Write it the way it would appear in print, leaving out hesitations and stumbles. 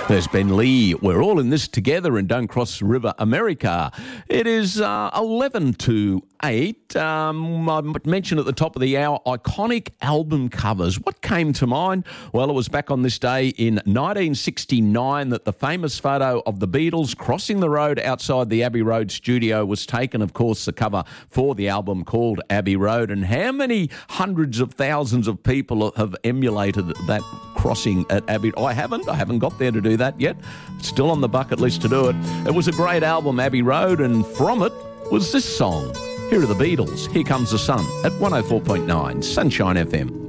There's Ben Lee. We're all in this together in Don't Cross the River, America. It is 11 to 8. I mentioned at the top of the hour, iconic album covers. What came to mind? Well, it was back on this day in 1969 that the famous photo of the Beatles crossing the road outside the Abbey Road studio was taken. Of course, the cover for the album called Abbey Road. And how many hundreds of thousands of people have emulated that crossing at Abbey? I haven't got there to do that yet. Still on the bucket list to do it. It was a great album, Abbey Road, and from it was this song. Here are the Beatles. Here Comes the Sun at 104.9 Sunshine FM.